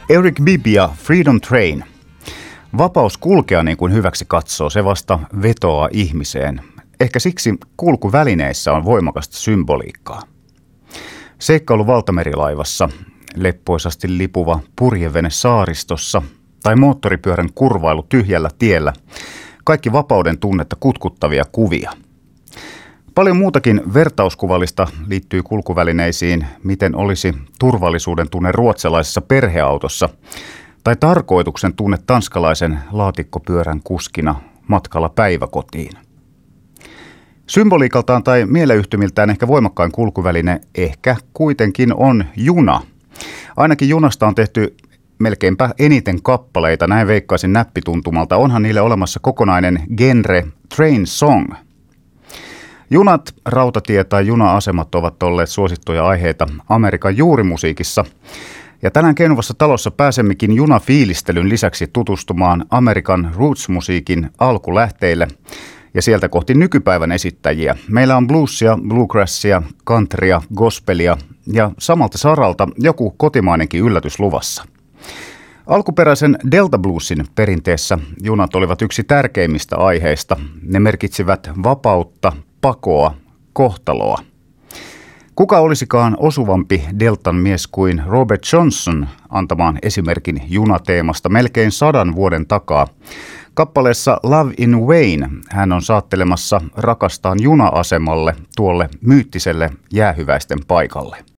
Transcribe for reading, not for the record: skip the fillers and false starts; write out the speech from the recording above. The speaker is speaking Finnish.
Eric Bibb ja Freedom Train. Vapaus kulkea niin kuin hyväksi katsoo, se vasta vetoaa ihmiseen. Ehkä siksi kulkuvälineissä on voimakasta symboliikkaa. Seikkailu valtamerilaivassa, leppoisasti lipuva purjevene saaristossa tai moottoripyörän kurvailu tyhjällä tiellä. Kaikki vapauden tunnetta kutkuttavia kuvia. Paljon muutakin vertauskuvallista liittyy kulkuvälineisiin, miten olisi turvallisuuden tunne ruotsalaisessa perheautossa tai tarkoituksen tunne tanskalaisen laatikkopyörän kuskina matkalla päiväkotiin. Symboliikaltaan tai mieleyhtymiltään ehkä voimakkain kulkuväline ehkä kuitenkin on juna. Ainakin junasta on tehty melkeinpä eniten kappaleita, näin veikkaisin näppituntumalta. Onhan niille olemassa kokonainen genre train song. Junat, rautatie tai juna-asemat ovat olleet suosittuja aiheita Amerikan juurimusiikissa. Ja tänään Keinuvassa talossa pääsemmekin junafiilistelyn lisäksi tutustumaan Amerikan roots-musiikin alkulähteille ja sieltä kohti nykypäivän esittäjiä. Meillä on bluesia, bluegrassia, countrya, gospelia ja samalta saralta joku kotimainenkin yllätys luvassa. Alkuperäisen Delta Bluesin perinteessä junat olivat yksi tärkeimmistä aiheista. Ne merkitsivät vapautta, pakoa, kohtaloa. Kuka olisikaan osuvampi Deltan mies kuin Robert Johnson antamaan esimerkin junateemasta melkein 100 vuoden takaa. Kappaleessa Love in Wayne hän on saattelemassa rakastaan juna-asemalle tuolle myyttiselle jäähyväisten paikalle.